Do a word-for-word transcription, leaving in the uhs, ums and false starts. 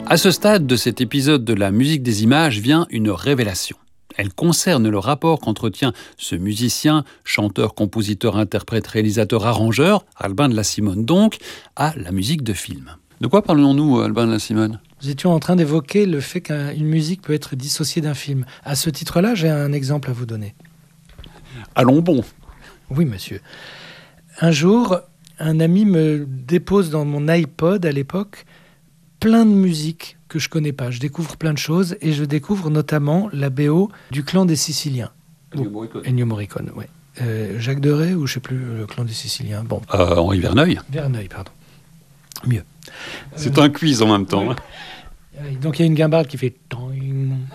À ce stade de cet épisode de la musique des images vient une révélation. Elle concerne le rapport qu'entretient ce musicien, chanteur, compositeur, interprète, réalisateur, arrangeur, Albin de la Simone donc, à la musique de film. De quoi parlons-nous, Albin de la Simone ? Nous étions en train d'évoquer le fait qu'une musique peut être dissociée d'un film. À ce titre-là, j'ai un exemple à vous donner. Allons bon. Oui, monsieur. Un jour, un ami me dépose dans mon iPod à l'époque plein de musiques que je connais pas. Je découvre plein de choses et je découvre notamment la B O du Clan des Siciliens. Ennio Morricone. Ennio Morricone, oui. Euh, Jacques Deray ou je sais plus, le Clan des Siciliens. Bon. Euh, Henri Verneuil. Verneuil, pardon. Mieux. C'est euh, un quiz en même temps. Oui. Donc il y a une guimbarde qui fait...